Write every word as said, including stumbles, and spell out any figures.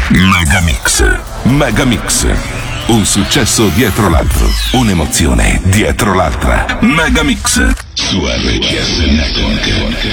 Megamix. Megamix. Un successo dietro l'altro. Un'emozione dietro l'altra. Megamix. Su R C S Network.